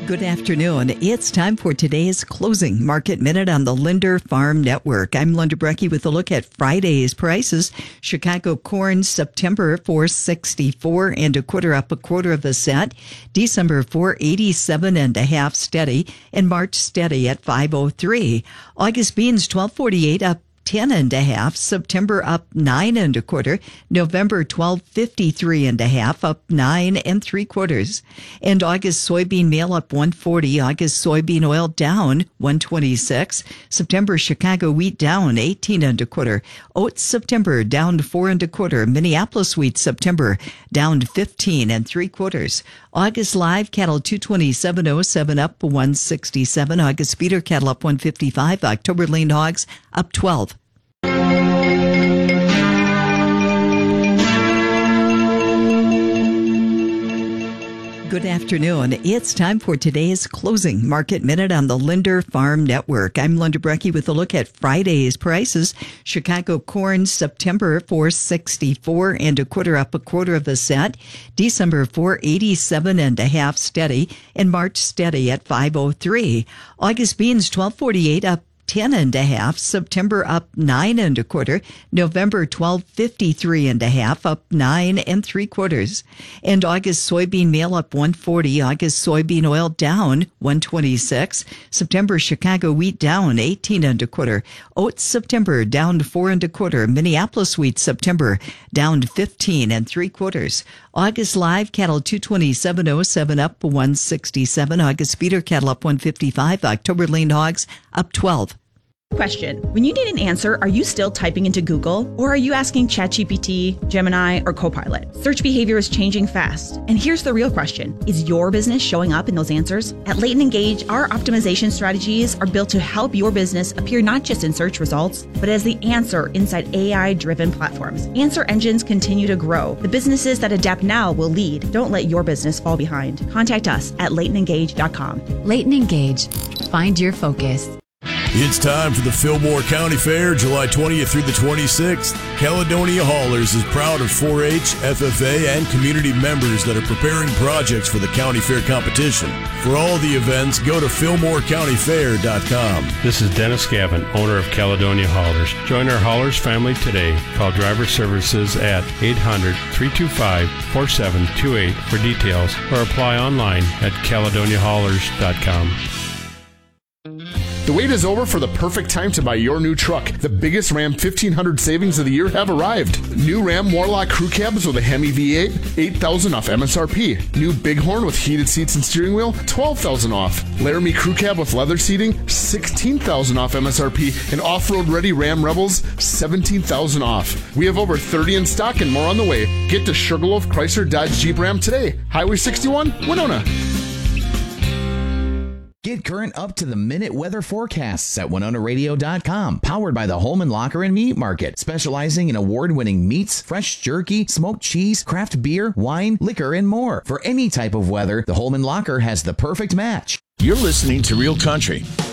Good afternoon. It's time for today's closing market minute on the Linder Farm Network. I'm Linda Brecky with a look at Friday's prices. Chicago corn, September 4.64 and a quarter, up a quarter of a cent. December 4.87 and a half, steady, and March steady at 5.03. August beans 12.48, up 10 and a half. September up 9 and a quarter. November 12.53 and a half, up 9 3/4. And August soybean meal up 140. August soybean oil down 126. September Chicago wheat down 18 and a quarter. Oats September down 4 and a quarter. Minneapolis wheat September down 15 3/4. August live cattle 227.07 up 167. August feeder cattle up 155. October lean hogs up 12. Good afternoon. It's time for today's closing market minute on the Linder Farm Network. I'm Linda Brecky with a look at Friday's prices. Chicago corn, September 4.64 and a quarter, up a quarter of a cent. December 4.87 and a half, steady, and March steady at 5.03. August beans 12.48, up 10 and a half. September up 9 and a quarter. November 12.53 and a half, up 9 3/4. And August soybean meal up 140. August soybean oil down 126. September Chicago wheat down 18 and a quarter. Oats September down 4 and a quarter. Minneapolis wheat September down 15 3/4. August live cattle 227.07 up 167. August feeder cattle up 155. October lean hogs up 12. Question. When you need an answer, are you still typing into Google? Or are you asking ChatGPT, Gemini, or Copilot? Search behavior is changing fast. And here's the real question. Is your business showing up in those answers? At Leighton Engage, our optimization strategies are built to help your business appear not just in search results, but as the answer inside AI-driven platforms. Answer engines continue to grow. The businesses that adapt now will lead. Don't let your business fall behind. Contact us at LeightonEngage.com. Leighton Engage. Find your focus. It's time for the Fillmore County Fair, July 20th through the 26th. Caledonia Haulers is proud of 4-H, FFA, and community members that are preparing projects for the county fair competition. For all the events, go to FillmoreCountyFair.com. This is Dennis Gavin, owner of Caledonia Haulers. Join our Haulers family today. Call driver services at 800-325-4728 for details or apply online at CaledoniaHaulers.com. The wait is over for the perfect time to buy your new truck. The biggest Ram 1500 savings of the year have arrived. New Ram Warlock crew cabs with a Hemi V8, $8,000 off MSRP. New Bighorn with heated seats and steering wheel, $12,000 off. Laramie crew cab with leather seating, $16,000 off MSRP. And off-road ready Ram Rebels, $17,000 off. We have over 30 in stock and more on the way. Get to Sugarloaf Chrysler Dodge Jeep Ram today. Highway 61, Winona. Get current up-to-the-minute weather forecasts at WinonaRadio.com. Powered by the Holman Locker and Meat Market, specializing in award-winning meats, fresh jerky, smoked cheese, craft beer, wine, liquor, and more. For any type of weather, the Holman Locker has the perfect match. You're listening to Real Country